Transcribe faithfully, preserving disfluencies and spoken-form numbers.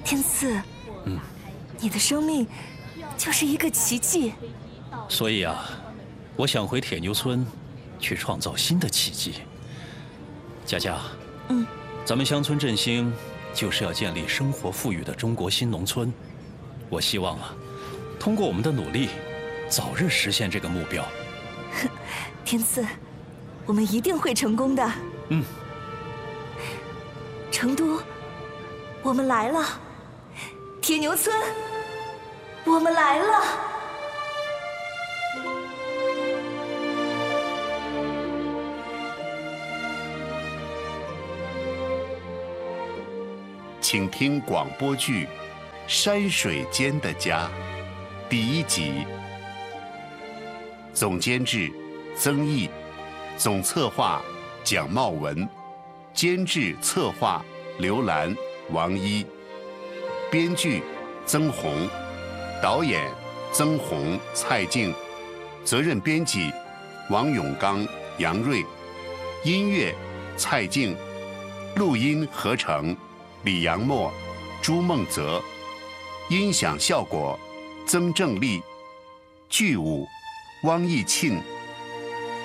天赐， 嗯， 你的生命就是一个奇迹。 所以啊，我想回铁牛村，去创造新的奇迹。佳佳， 嗯， 咱们乡村振兴就是要建立生活富裕的中国新农村。我希望啊，通过我们的努力，早日实现这个目标。 天赐，我们一定会成功的。 嗯。 成都，我们来了；铁牛村，我们来了。 请听广播剧《山水间的家》第一集。总监制曾毅，总策划蒋茂文，监制策划刘兰、王一，编剧曾红，导演曾红、蔡静，责任编辑王永刚、杨瑞，音乐蔡静，录音合成李阳墨、朱梦泽，音响效果曾正丽，剧舞汪义庆。